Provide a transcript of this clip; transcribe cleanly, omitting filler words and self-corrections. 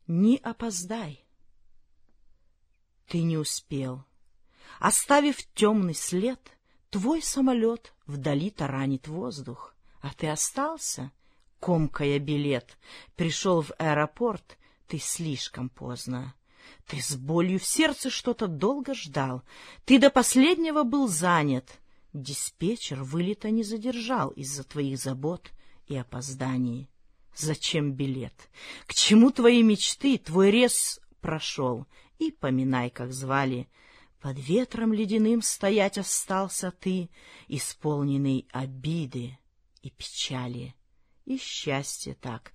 Не опоздай. Ты не успел. Оставив темный след, твой самолет вдали таранит воздух, а ты остался, комкая билет. Пришел в аэропорт ты слишком поздно. Ты с болью в сердце что-то долго ждал, ты до последнего был занят. Диспетчер вылета не задержал из-за твоих забот и опозданий. Зачем билет? К чему твои мечты? Твой рейс прошел, и поминай, как звали. Под ветром ледяным стоять остался ты, исполненный обиды и печали. И счастье так